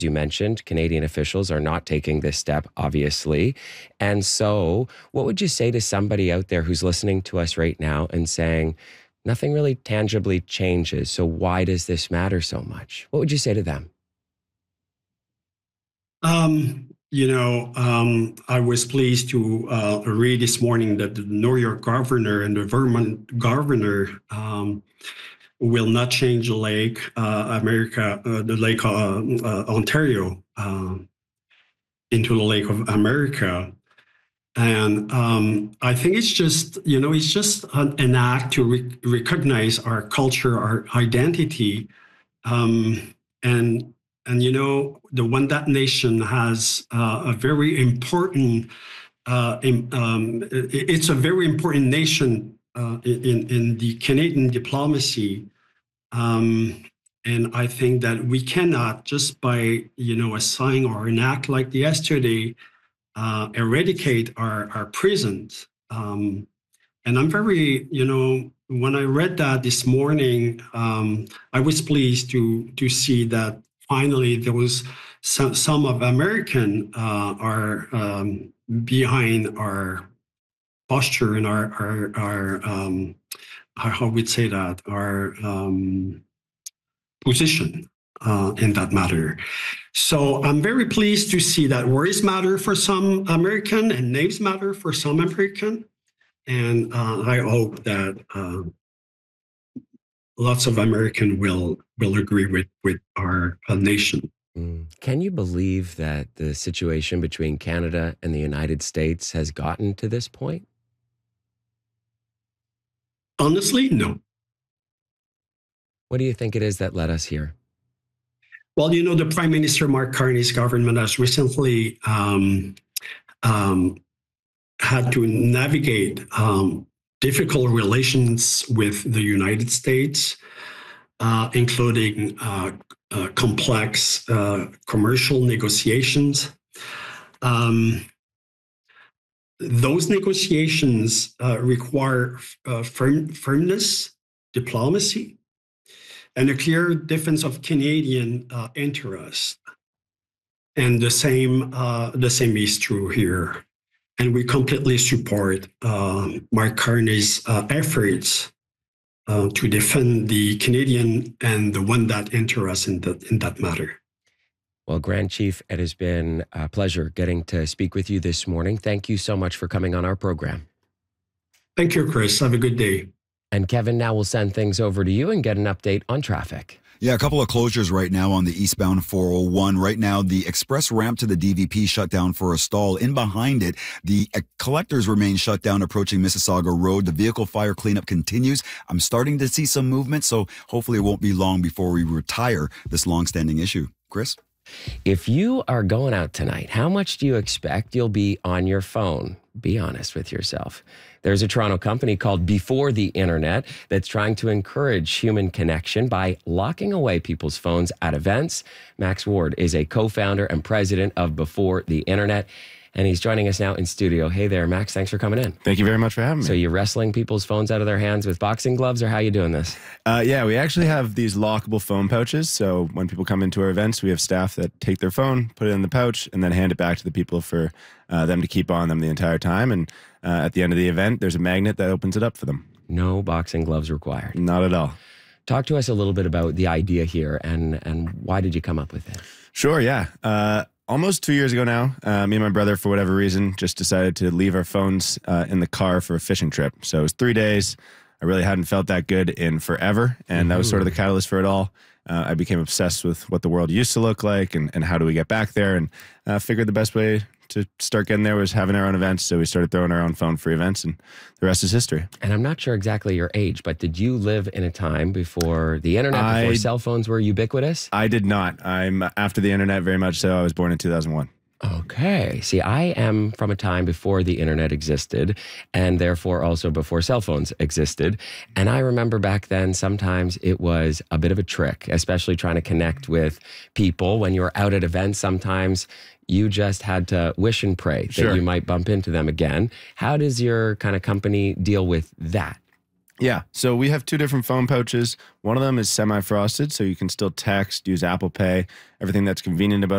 you mentioned, Canadian officials are not taking this step, obviously. And so, what would you say to somebody out there who's listening to us right now and saying, nothing really tangibly changes, so why does this matter so much? What would you say to them? I was pleased to read this morning that the New York governor and the Vermont governor will not change the Lake Ontario into the Lake of America. And I think it's just, an act to recognize our culture, our identity, and the One That Nation has a very important. It's a very important nation in the Canadian diplomacy, and I think that we cannot just by a sign or an act like yesterday eradicate our prisons. And I'm very, when I read that this morning, I was pleased to see that finally there was some of American are behind our posture and our how we'd say that, our position in that matter. So I'm very pleased to see that words matter for some American and names matter for some American. And I hope that lots of Americans will agree with our nation. Can you believe that the situation between Canada and the United States has gotten to this point? Honestly, no. What do you think it is that led us here? Well, the Prime Minister Mark Carney's government has recently had to navigate difficult relations with the United States, including complex commercial negotiations. Those negotiations require firmness, diplomacy, and a clear defense of Canadian interests. And the same is true here. And we completely support Mark Carney's efforts to defend the Canadian and the One That interest in that matter. Well, Grand Chief, it has been a pleasure getting to speak with you this morning. Thank you so much for coming on our program. Thank you, Chris. Have a good day. And Kevin, now we'll send things over to you and get an update on traffic. Yeah, a couple of closures right now on the eastbound 401. Right now, the express ramp to the DVP shut down for a stall. In behind it, the collectors remain shut down approaching Mississauga Road. The vehicle fire cleanup continues. I'm starting to see some movement, so hopefully it won't be long before we retire this long-standing issue. Chris? If you are going out tonight, how much do you expect you'll be on your phone? Be honest with yourself. There's a Toronto company called Before the Internet that's trying to encourage human connection by locking away people's phones at events. Max Ward is a co-founder and president of Before the Internet, and he's joining us now in studio. Hey there, Max. Thanks for coming in. Thank you very much for having me. So you're wrestling people's phones out of their hands with boxing gloves, or how are you doing this? Yeah, we actually have these lockable phone pouches. So when people come into our events, we have staff that take their phone, put it in the pouch, and then hand it back to the people for them to keep on them the entire time. And at the end of the event, there's a magnet that opens it up for them. No boxing gloves required. Not at all. Talk to us a little bit about the idea here and why did you come up with it? Sure, yeah. Almost 2 years ago now, me and my brother, for whatever reason, just decided to leave our phones in the car for a fishing trip. So it was 3 days. I really hadn't felt that good in forever, and that was sort of the catalyst for it all. I became obsessed with what the world used to look like and how do we get back there, and figured the best way to start getting there was having our own events. So we started throwing our own phone-free events, and the rest is history. And I'm not sure exactly your age, but did you live in a time before the internet, before cell phones were ubiquitous? I did not. I'm after the internet very much so. I was born in 2001. Okay. See, I am from a time before the internet existed, and therefore also before cell phones existed. And I remember back then, sometimes it was a bit of a trick, especially trying to connect with people. When you were out at events, sometimes you just had to wish and pray that you might bump into them again. How does your kind of company deal with that? Yeah, so we have two different phone pouches. One of them is semi-frosted, so you can still text, use Apple Pay, everything that's convenient about